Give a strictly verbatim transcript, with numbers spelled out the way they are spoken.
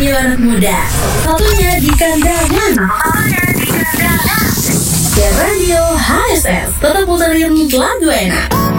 Radio Anak Muda. Satunya di kandangan. Satunya di kandangan. Dan Radio H S S tetap puterin lagu enak.